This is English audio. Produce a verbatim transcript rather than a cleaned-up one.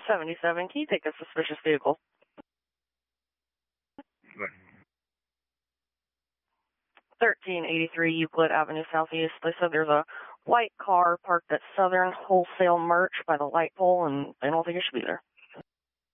seventy-seven, can you take a suspicious vehicle? What? thirteen eighty-three Euclid Avenue Southeast. They said there's a white car parked at Southern Wholesale Merch by the light pole, and they don't think it should be there.